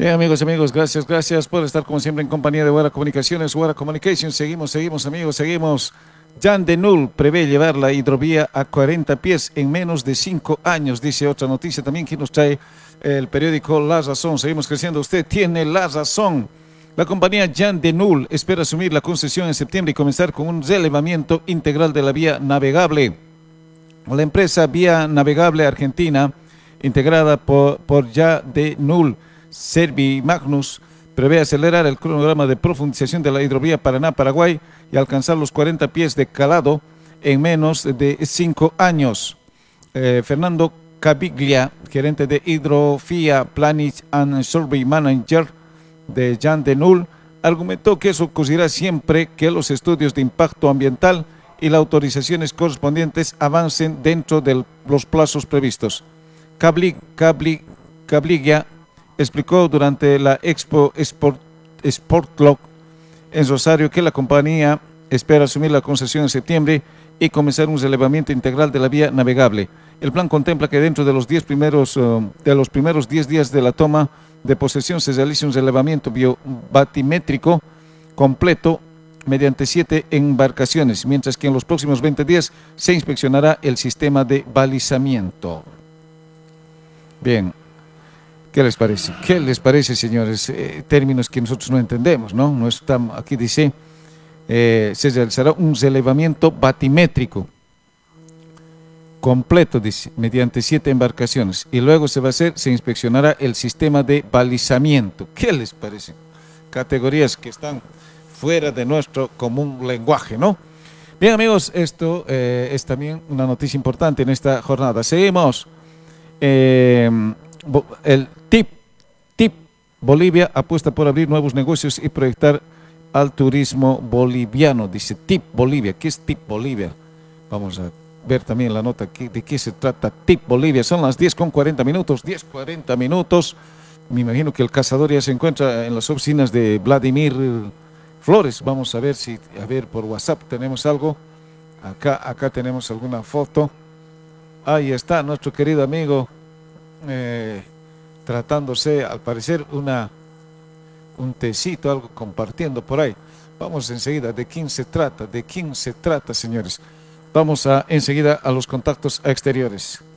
Bien, amigos, gracias por estar como siempre en compañía de Guara Comunicaciones, Guara Communications. Seguimos, amigos, seguimos. Jan de Nul prevé llevar la hidrovía a 40 pies en menos de 5 años, dice otra noticia también que nos trae el periódico La Razón. Seguimos creciendo, usted tiene la razón. La compañía Jan de Nul espera asumir la concesión en septiembre y comenzar con un relevamiento integral de la vía navegable. La empresa Vía Navegable Argentina, integrada por Jan de Nul, Servi Magnus, prevé acelerar el cronograma de profundización de la hidrovía Paraná-Paraguay y alcanzar los 40 pies de calado en menos de 5 años. Fernando Caviglia, gerente de Hidrofía Planning and Survey Manager de Jan de Nul, argumentó que eso ocurrirá siempre que los estudios de impacto ambiental y las autorizaciones correspondientes avancen dentro de los plazos previstos. Caviglia explicó durante la Expo Sportlog en Rosario que la compañía espera asumir la concesión en septiembre y comenzar un relevamiento integral de la vía navegable. El plan contempla que dentro de los primeros 10 días de la toma de posesión se realice un relevamiento biobatimétrico completo mediante 7 embarcaciones, mientras que en los próximos 20 días se inspeccionará el sistema de balizamiento. Bien. ¿Qué les parece? ¿Qué les parece, señores? Términos que nosotros no entendemos, ¿no? No estamos, aquí dice, se realizará un relevamiento batimétrico completo, dice, mediante 7 embarcaciones. Y luego se inspeccionará el sistema de balizamiento. ¿Qué les parece? Categorías que están fuera de nuestro común lenguaje, ¿no? Bien, amigos, esto es también una noticia importante en esta jornada. Seguimos. El TIP Bolivia apuesta por abrir nuevos negocios y proyectar al turismo boliviano, dice TIP Bolivia. ¿Qué es TIP Bolivia? Vamos a ver también la nota de qué se trata TIP Bolivia. Son las 10:40, 10:40. Me imagino que el cazador ya se encuentra en las oficinas de Vladimir Flores. Vamos a ver por WhatsApp tenemos algo. Acá tenemos alguna foto. Ahí está nuestro querido amigo tratándose, al parecer, un tecito, algo compartiendo por ahí. Vamos enseguida, ¿de quién se trata? ¿De quién se trata, señores? Vamos enseguida a los contactos exteriores.